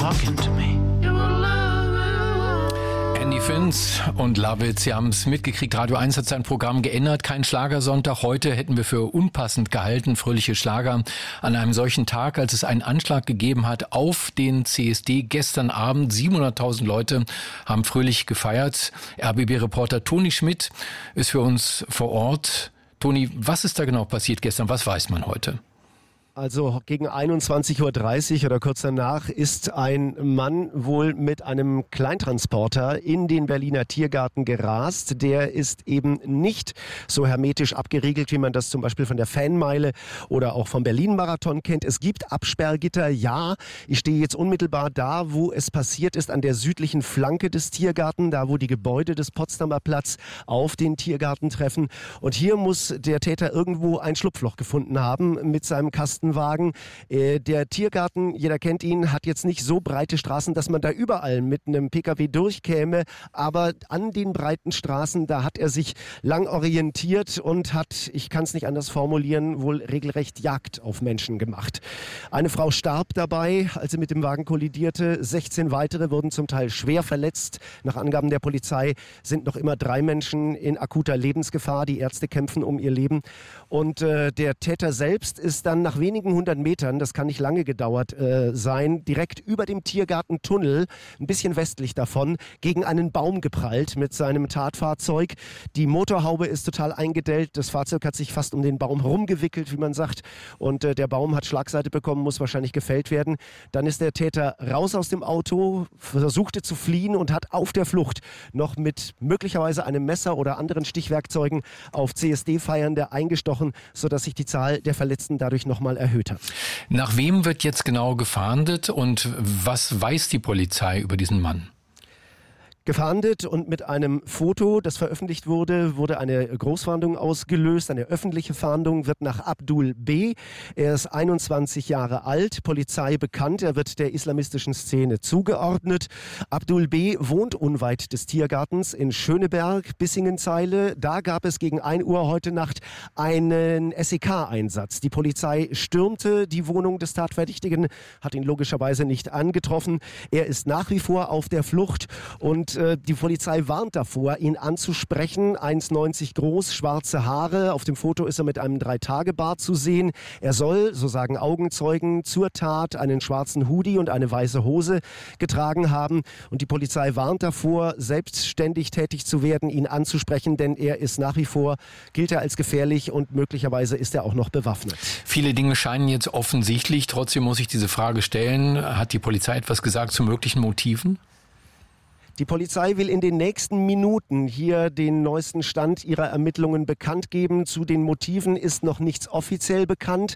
talking to me. Andy Finz und Love It, Sie haben es mitgekriegt, Radio 1 hat sein Programm geändert, kein Schlagersonntag. Heute hätten wir für unpassend gehalten, fröhliche Schlager an einem solchen Tag, als es einen Anschlag gegeben hat auf den CSD gestern Abend. 700.000 Leute haben fröhlich gefeiert. RBB-Reporter Toni Schmidt ist für uns vor Ort. Toni, was ist da genau passiert gestern? Was weiß man heute? Also gegen 21.30 Uhr oder kurz danach ist ein Mann wohl mit einem Kleintransporter in den Berliner Tiergarten gerast. Der ist eben nicht so hermetisch abgeriegelt, wie man das zum Beispiel von der Fanmeile oder auch vom Berlin-Marathon kennt. Es gibt Absperrgitter, ja. Ich stehe jetzt unmittelbar da, wo es passiert ist, an der südlichen Flanke des Tiergarten, da wo die Gebäude des Potsdamer Platz auf den Tiergarten treffen. Und hier muss der Täter irgendwo ein Schlupfloch gefunden haben mit seinem Kastenwagen. Der Tiergarten, jeder kennt ihn, hat jetzt nicht so breite Straßen, dass man da überall mit einem PKW durchkäme, aber an den breiten Straßen, da hat er sich lang orientiert und hat, ich kann es nicht anders formulieren, wohl regelrecht Jagd auf Menschen gemacht. Eine Frau starb dabei, als sie mit dem Wagen kollidierte. 16 weitere wurden zum Teil schwer verletzt. Nach Angaben der Polizei sind noch immer 3 Menschen in akuter Lebensgefahr. Die Ärzte kämpfen um ihr Leben. Und der Täter selbst ist dann nach wenigen 100 Metern, das kann nicht lange gedauert sein, direkt über dem Tiergartentunnel, ein bisschen westlich davon, gegen einen Baum geprallt mit seinem Tatfahrzeug. Die Motorhaube ist total eingedellt, das Fahrzeug hat sich fast um den Baum herumgewickelt, wie man sagt, und der Baum hat Schlagseite bekommen, muss wahrscheinlich gefällt werden. Dann ist der Täter raus aus dem Auto, versuchte zu fliehen und hat auf der Flucht noch mit möglicherweise einem Messer oder anderen Stichwerkzeugen auf CSD-Feiernde eingestochen, sodass sich die Zahl der Verletzten dadurch nochmal erhöht hat. Nach wem wird jetzt genau gefahndet und was weiß die Polizei über diesen Mann? Gefahndet und mit einem Foto, das veröffentlicht wurde, wurde eine Großfahndung ausgelöst. Eine öffentliche Fahndung wird nach Abdul B. Er ist 21 Jahre alt, Polizei bekannt. Er wird der islamistischen Szene zugeordnet. Abdul B. wohnt unweit des Tiergartens in Schöneberg, Bissingenzeile. Da gab es gegen 1 Uhr heute Nacht einen SEK-Einsatz. Die Polizei stürmte die Wohnung des Tatverdächtigen, hat ihn logischerweise nicht angetroffen. Er ist nach wie vor auf der Flucht und die Polizei warnt davor, ihn anzusprechen. 1,90 groß, schwarze Haare. Auf dem Foto ist er mit einem 3-Tage-Bart zu sehen. Er soll, so sagen Augenzeugen, zur Tat einen schwarzen Hoodie und eine weiße Hose getragen haben. Und die Polizei warnt davor, selbstständig tätig zu werden, ihn anzusprechen, denn er ist nach wie vor, gilt er als gefährlich und möglicherweise ist er auch noch bewaffnet. Viele Dinge scheinen jetzt offensichtlich. Trotzdem muss ich diese Frage stellen. Hat die Polizei etwas gesagt zu möglichen Motiven? Die Polizei will in den nächsten Minuten hier den neuesten Stand ihrer Ermittlungen bekannt geben. Zu den Motiven ist noch nichts offiziell bekannt.